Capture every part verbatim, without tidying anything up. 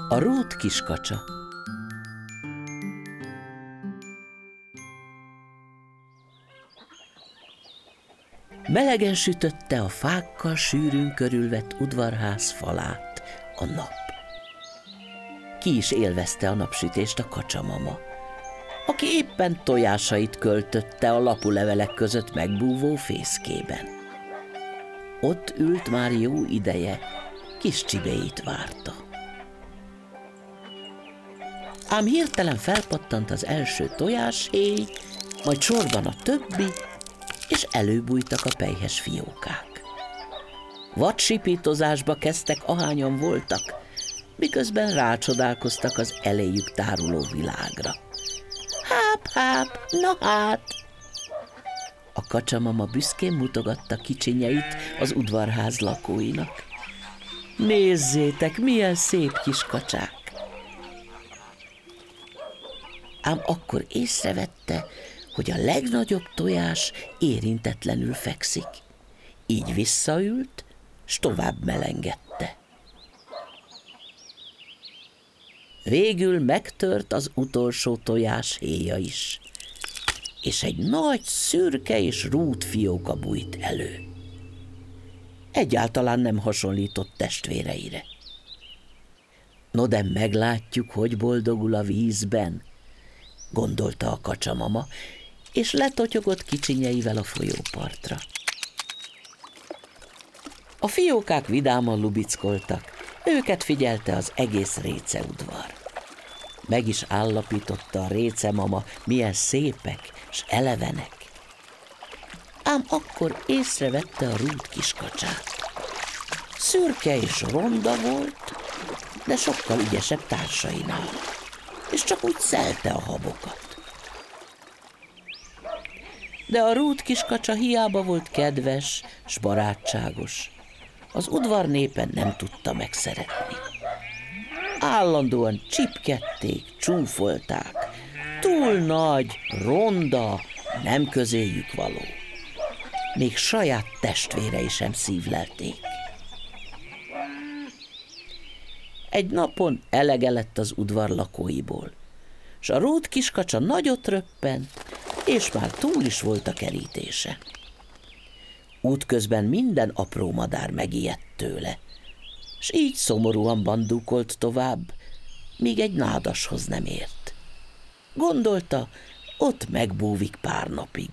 A rút kiskacsa. Melegen sütötte a fákkal sűrűn körülvett udvarház falát a nap. Ki is élvezte a napsütést a kacsamama, aki éppen tojásait költötte a lapulevelek között megbúvó fészkében. Ott ült már jó ideje, kis csibéit várta. Ám hirtelen felpattant az első tojáshéj, majd sorban a többi, és előbújtak a pelyhes fiókák. Vadsipítozásba kezdtek, ahányan voltak, miközben rácsodálkoztak az eléjük táruló világra. Háp, háp, na hát! A kacsamama büszkén mutogatta kicsinyeit az udvarház lakóinak. Nézzétek, milyen szép kis kacsák! Ám akkor észrevette, hogy a legnagyobb tojás érintetlenül fekszik. Így visszaült, s tovább melengedte. Végül megtört az utolsó tojás héja is, és egy nagy szürke és rút fióka bújt elő. Egyáltalán nem hasonlított testvéreire. No, de meglátjuk, hogy boldogul a vízben, gondolta a kacsamama, és letotyogott kicsinyeivel a folyópartra. A fiókák vidáman lubickoltak, őket figyelte az egész réceudvar. Meg is állapította a récemama, milyen szépek s elevenek. Ám akkor észrevette a rút kiskacsát. Szürke és ronda volt, de sokkal ügyesebb társainál, és csak úgy szelte a habokat. De a rút kiskacsa hiába volt kedves s barátságos, az udvar népe nem tudta megszeretni. Állandóan csipkedték, csúfolták, túl nagy, ronda, nem közéjük való. Még saját testvérei sem szívlelték. Egy napon elege lett az udvar lakóiból, s a rút kiskacsa nagyot röppent, és már túl is volt a kerítése. Útközben minden apró madár megijedt tőle, s így szomorúan bandúkolt tovább, míg egy nádashoz nem ért. Gondolta, ott megbúvik pár napig.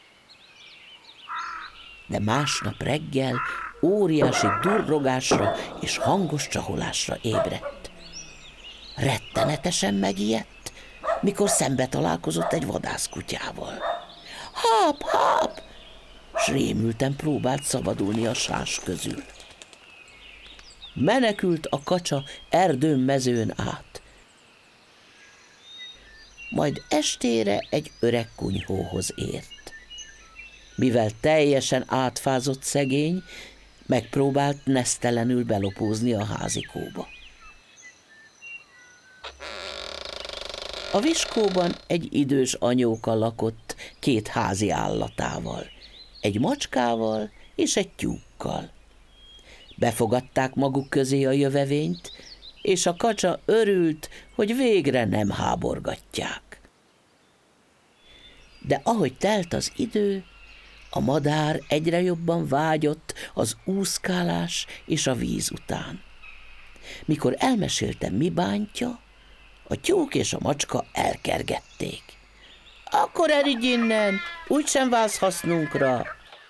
De másnap reggel óriási durrogásra és hangos csaholásra ébredt. Rettenetesen megijedt, mikor szembe találkozott egy vadászkutyával. Háp, háp! S rémülten próbált szabadulni a sás közül. Menekült a kacsa erdőn mezőn át. Majd estére egy öreg kunyhóhoz ért. Mivel teljesen átfázott szegény, megpróbált nesztelenül belopózni a házikóba. A viskóban egy idős anyóka lakott két házi állatával, egy macskával és egy tyúkkal. Befogadták maguk közé a jövevényt, és a kacsa örült, hogy végre nem háborgatják. De ahogy telt az idő, a madár egyre jobban vágyott az úszkálás és a víz után. Mikor elmesélte, mi bántja, a tyúk és a macska elkergették. Akkor eridj innen, úgysem válsz hasznunkra.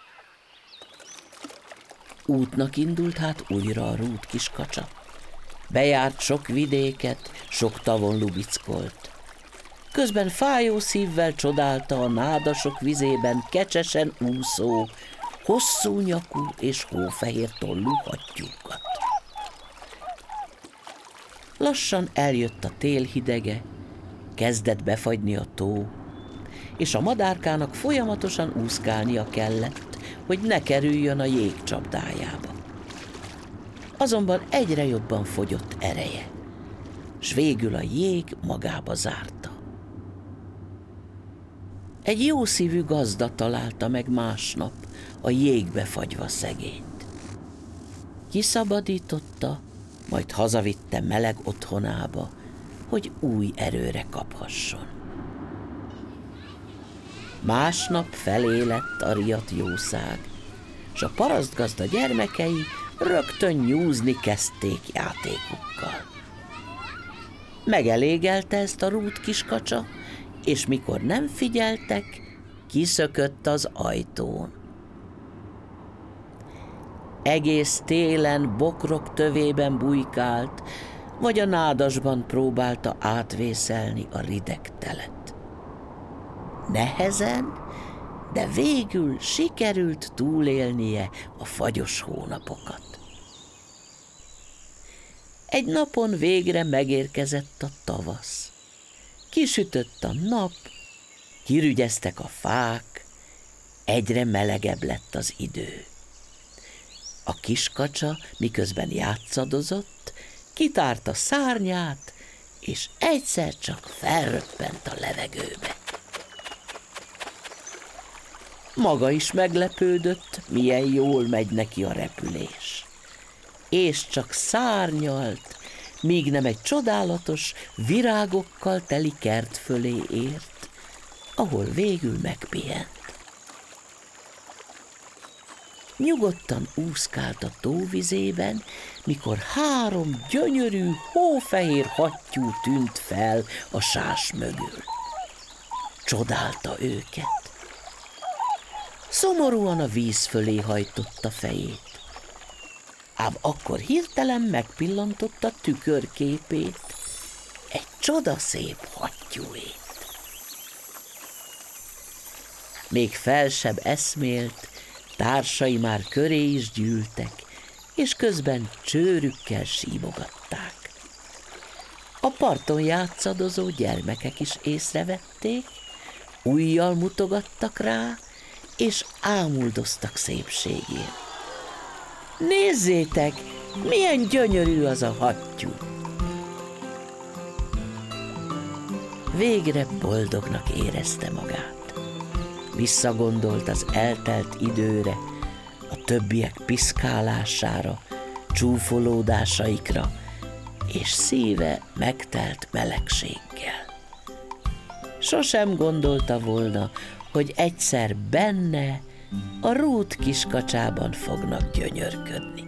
Útnak indult hát újra a rút kiskacsa. Bejárt sok vidéket, sok tavon lubickolt. Közben fájó szívvel csodálta a nádasok vizében kecsesen úszó, hosszú nyakú és hófehér tollú hattyúkat. Lassan eljött a tél hidege, kezdett befagyni a tó, és a madárkának folyamatosan úszkálnia kellett, hogy ne kerüljön a jég csapdájába. Azonban egyre jobban fogyott ereje, s végül a jég magába zárta. Egy jószívű gazda találta meg másnap a jégbe fagyva szegényt. Kiszabadította, majd hazavitte meleg otthonába, hogy új erőre kaphasson. Másnap felé lett a riadt jószág, s a parasztgazda gyermekei rögtön nyúzni kezdték játékukkal. Megelégelte ezt a rút kiskacsa, és mikor nem figyeltek, kiszökött az ajtón. Egész télen bokrok tövében bujkált, vagy a nádasban próbálta átvészelni a rideg telet. Nehezen, de végül sikerült túlélnie a fagyos hónapokat. Egy napon végre megérkezett a tavasz. Kisütött a nap, kirügyeztek a fák, egyre melegebb lett az idő. A kiskacsa, miközben játszadozott, kitárta szárnyát, és egyszer csak felröppent a levegőbe. Maga is meglepődött, milyen jól megy neki a repülés. És csak szárnyalt, míg nem egy csodálatos, virágokkal teli kert fölé ért, ahol végül megpihent. Nyugodtan úszkált a tóvizében, mikor három gyönyörű, hófehér hattyú tűnt fel a sás mögül. Csodálta őket. Szomorúan a víz fölé hajtotta fejét. Ám akkor hirtelen megpillantotta tükörképét, egy csodaszép hattyúét. Még fel sem eszmélt, társai már köré is gyűltek, és közben csőrükkel símogatták. A parton játszadozó gyermekek is észrevették, ujjal mutogattak rá, és ámuldoztak szépségén. Nézzétek, milyen gyönyörű az a hattyú! Végre boldognak érezte magát. Visszagondolt az eltelt időre, a többiek piszkálására, csúfolódásaikra, és szíve megtelt melegséggel. Sosem gondolta volna, hogy egyszer benne, a rút kiskacsában fognak gyönyörködni.